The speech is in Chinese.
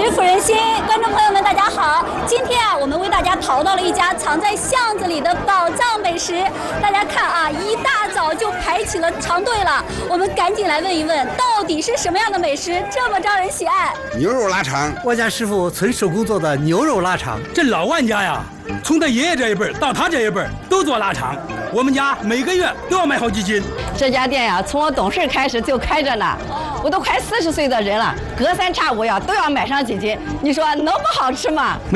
食腐人心，观众朋友们，大家好！今天啊，我们为大家淘到了一家藏在巷子里的宝藏美食。大家看啊，一大早就排起了长队了。我们赶紧来问一问，到底是什么样的美食这么招人喜爱？ 牛肉腊肠， 我家师傅纯手工做的牛肉腊肠。 这老万家呀，从他爷爷这一辈到他这一辈都做腊肠，我们家每个月都要买好几斤。 这家店呀，从我懂事开始就开着呢。我都快40岁的人了，隔三差五呀都要买上几斤，你说能不好吃吗？